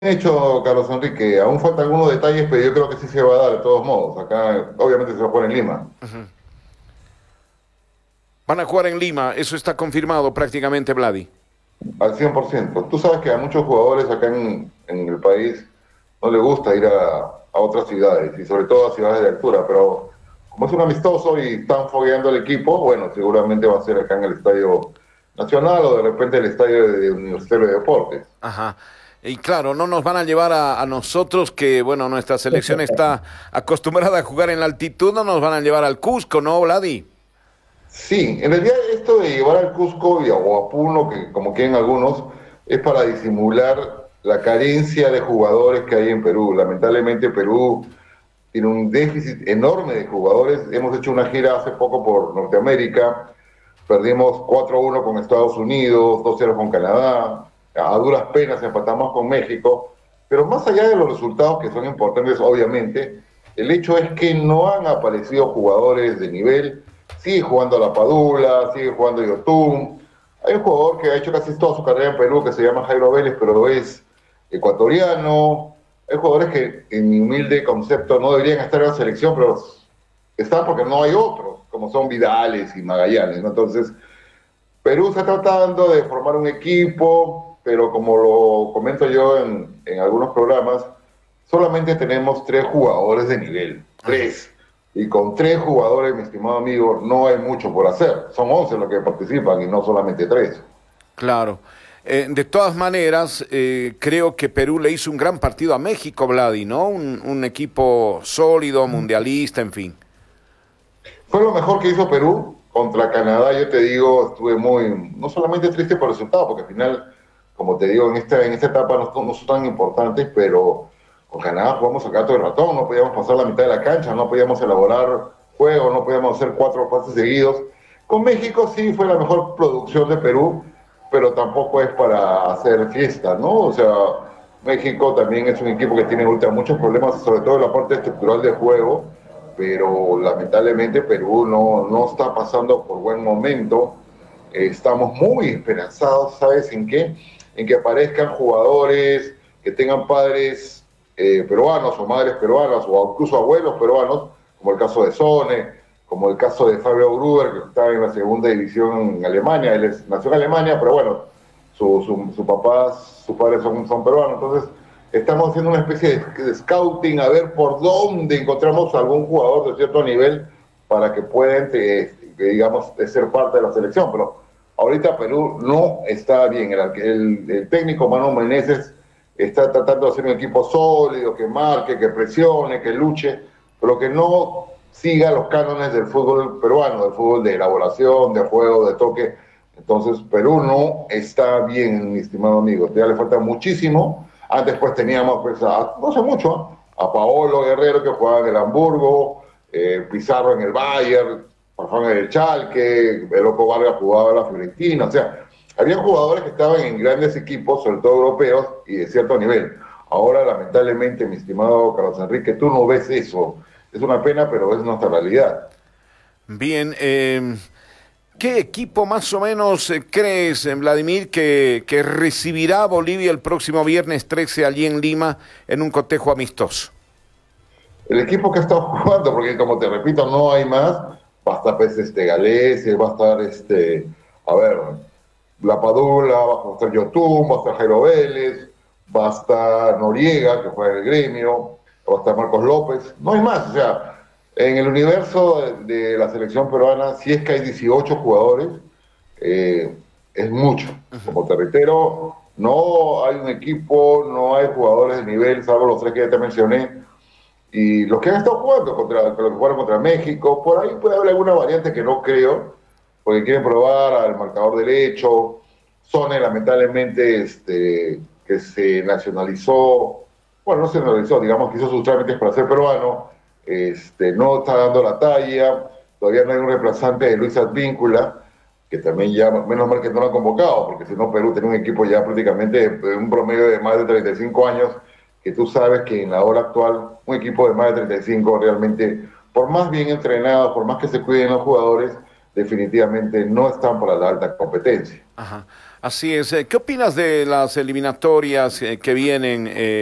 hecho, Carlos Enrique. Aún faltan algunos detalles, pero yo creo que sí se va a dar de todos modos. Acá, obviamente, se va a jugar en Lima, Ujú. Van a jugar en Lima, eso está confirmado prácticamente, Vladi. al 100%. Tú sabes que a muchos jugadores acá en el país no les gusta ir a otras ciudades, y sobre todo a ciudades de altura, pero como es un amistoso y están fogueando el equipo, bueno, seguramente va a ser acá en el Estadio Nacional o de repente el Estadio de Universitario de Deportes. Ajá. Y claro, no nos van a llevar a nosotros, que bueno, nuestra selección está acostumbrada a jugar en la altitud, no nos van a llevar al Cusco, ¿no, Vladi? Sí, en realidad esto de llevar al Cusco o a Puno, que como quieren algunos, es para disimular la carencia de jugadores que hay en Perú. Lamentablemente Perú tiene un déficit enorme de jugadores. Hemos hecho una gira hace poco por Norteamérica, perdimos 4-1 con Estados Unidos, 2-0 con Canadá, a duras penas empatamos con México, pero más allá de los resultados que son importantes, obviamente, el hecho es que no han aparecido jugadores de nivel. Sigue jugando La Padula, sigue jugando Yotun. Hay un jugador que ha hecho casi toda su carrera en Perú que se llama Jairo Vélez, pero es ecuatoriano. Hay jugadores que, en mi humilde concepto, no deberían estar en la selección, pero están porque no hay otros, como son Vidales y Magallanes, ¿no? Entonces, Perú está tratando de formar un equipo, pero como lo comento yo en algunos programas, solamente tenemos tres jugadores de nivel, Ajá. tres. Y con tres jugadores, mi estimado amigo, no hay mucho por hacer. Son 11 los que participan y no solamente tres. Claro. De todas maneras, creo que Perú le hizo un gran partido a México, Vladi, ¿no? Un equipo sólido, mundialista, en fin. Fue lo mejor que hizo Perú contra Canadá. Yo te digo, estuve muy, no solamente triste por el resultado, porque al final, como te digo, en esta etapa no son tan importantes, pero con Canadá jugamos a gato de ratón, no podíamos pasar la mitad de la cancha, no podíamos elaborar juegos, no podíamos hacer cuatro pases seguidos. Con México sí fue la mejor producción de Perú, pero tampoco es para hacer fiesta, ¿no? O sea, México también es un equipo que tiene ahorita muchos problemas, sobre todo en la parte estructural de juego, pero lamentablemente Perú no está pasando por buen momento. Estamos muy esperanzados, ¿sabes en qué? En que aparezcan jugadores que tengan padres peruanos o madres peruanas o incluso abuelos peruanos, como el caso de Sone, como el caso de Fabio Gruber, que está en la segunda división en Alemania. Nació en Alemania, pero bueno, su papá, sus padres son peruanos. Entonces, estamos haciendo una especie de scouting a ver por dónde encontramos algún jugador de cierto nivel para que puedan, digamos, ser parte de la selección. Pero ahorita Perú no está bien. El técnico Manu Meneses está tratando de hacer un equipo sólido, que marque, que presione, que luche, pero que no siga los cánones del fútbol peruano, del fútbol de elaboración, de juego, de toque. Entonces, Perú no está bien, mi estimado amigo. Ya le falta muchísimo. Antes, pues, teníamos, pues, no hace mucho, a Paolo Guerrero, que jugaba en el Hamburgo, Pizarro en el Bayern, Farfán en el Schalke, el Loco Vargas jugaba en la Fiorentina. O sea, había jugadores que estaban en grandes equipos, sobre todo europeos, y de cierto nivel. Ahora, lamentablemente, mi estimado Carlos Enrique, tú no ves eso. Es una pena, pero es nuestra realidad. Bien, ¿qué equipo más o menos crees, Vladimir, que recibirá a Bolivia el próximo viernes 13 allí en Lima en un cotejo amistoso? El equipo que ha estado jugando, porque como te repito, no hay más, va a estar pues, Galese, va a estar a ver, La Padula, va a estar Yotun, va a estar Jairo Vélez, va a estar Noriega, que juega en el Gremio, va a estar Marcos López, no hay más. O sea, en el universo de la selección peruana, si es que hay 18 jugadores, eh, es mucho. Ujú. Como te reitero, no hay un equipo, no hay jugadores de nivel, salvo los tres que ya te mencioné, y los que han estado jugando contra, los que jugaron contra México, por ahí puede haber alguna variante que no creo, porque quieren probar al marcador derecho. Sone, lamentablemente, que se nacionalizó, bueno, no se nacionalizó, digamos que hizo sus trámites para ser peruano, no está dando la talla. Todavía no hay un reemplazante de Luis Advíncula, que también ya, menos mal que no lo han convocado, porque si no, Perú tiene un equipo ya prácticamente de un promedio de más de 35 años, que tú sabes que en la hora actual, un equipo de más de 35 realmente, por más bien entrenados, por más que se cuiden los jugadores, definitivamente no están para la alta competencia. Ajá. Así es. ¿Qué opinas de las eliminatorias que vienen?